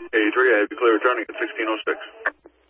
83, I have you clear returning at 1606.